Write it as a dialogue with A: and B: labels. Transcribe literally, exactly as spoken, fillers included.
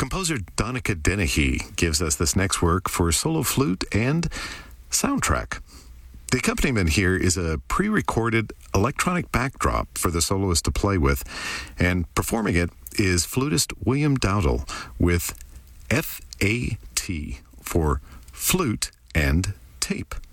A: Composer Donica Dennehy gives us this next work for solo flute and soundtrack. The accompaniment here is a pre-recorded electronic backdrop for the soloist to play with, and performing it is flutist William Dowdle with F A T for flute and tape.